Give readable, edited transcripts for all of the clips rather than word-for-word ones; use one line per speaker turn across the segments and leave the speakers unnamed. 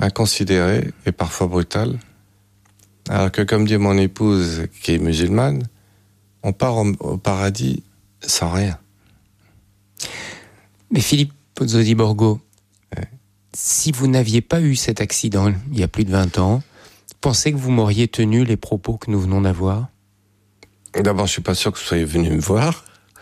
inconsidéré et parfois brutal. Alors que, comme dit mon épouse, qui est musulmane, on part au paradis sans rien.
Mais Philippe Pozzo di Borgo, si vous n'aviez pas eu cet accident il y a plus de 20 ans, pensez que vous m'auriez tenu les propos que nous venons d'avoir ?
D'abord, je suis pas sûr que vous soyez venu me voir.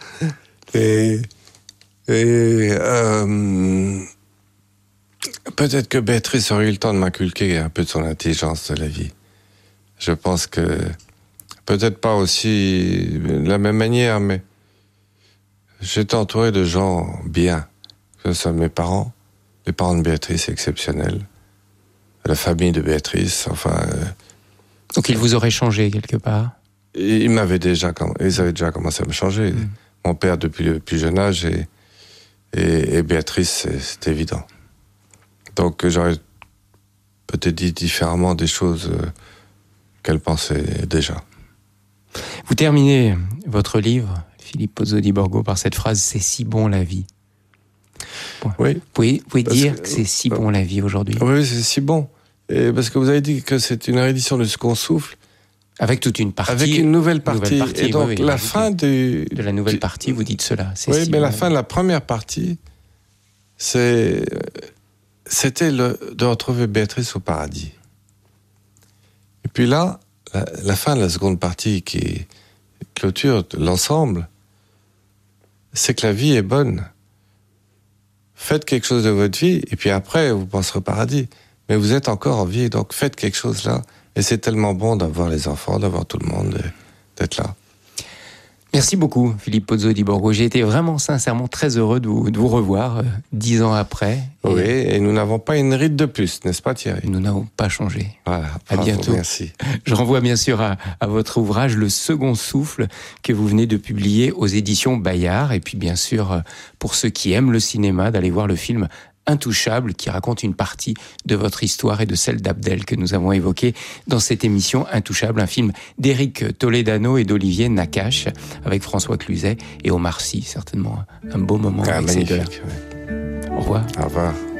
Peut-être que Béatrice aurait eu le temps de m'inculquer un peu de son intelligence de la vie. Je pense que, peut-être pas aussi de la même manière, mais j'étais entouré de gens bien. Que ce soit mes parents, les parents de Béatrice exceptionnels, la famille de Béatrice, enfin...
Donc ils vous auraient changé quelque part ?
Ils avaient déjà commencé à me changer. Mon père depuis le plus jeune âge et Béatrice, c'est évident. Donc j'aurais peut-être dit différemment des choses qu'elle pensait déjà.
Vous terminez votre livre, Philippe Pozzo di Borgo, par cette phrase « C'est si bon la vie ».
Oui.
Vous pouvez dire que c'est si bon la vie aujourd'hui ?
Oui, c'est si bon. Et parce que vous avez dit que c'est une réédition de Second Souffle.
Avec toute une partie.
Avec une nouvelle partie. Et donc
oui,
la fin
de la nouvelle partie, vous dites cela.
Oui, mais la fin de la première partie, c'était de retrouver Béatrice au paradis. Et puis là, la fin de la seconde partie qui clôture l'ensemble, c'est que la vie est bonne. Faites quelque chose de votre vie, et puis après, vous penserez au paradis. Mais vous êtes encore en vie, donc faites quelque chose là. Et c'est tellement bon d'avoir les enfants, d'avoir tout le monde, d'être là.
Merci beaucoup, Philippe Pozzo di Borgo. J'ai été vraiment, sincèrement, très heureux de vous revoir 10 ans après.
Oui, et nous n'avons pas une ride de plus, n'est-ce pas, Thierry ?
Nous n'avons pas changé.
Voilà,
à bientôt.
Merci.
Je renvoie bien sûr à votre ouvrage, Le Second Souffle, que vous venez de publier aux éditions Bayard. Et puis, bien sûr, pour ceux qui aiment le cinéma, d'aller voir le film Intouchable, qui raconte une partie de votre histoire et de celle d'Abdel que nous avons évoquée dans cette émission Intouchable, un film d'Éric Toledano et d'Olivier Nakache, avec François Cluzet et Omar Sy, certainement un beau moment avec ces deux-là.
Magnifique.
Au revoir.
Au revoir.